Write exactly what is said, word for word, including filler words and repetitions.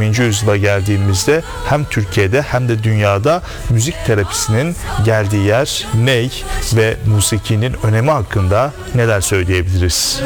yirminci yüzyıla geldiğimizde hem Türkiye'de hem de dünyada müzik terapisinin geldiği yer ne ve musikinin önemi hakkında neler söyleyebiliriz?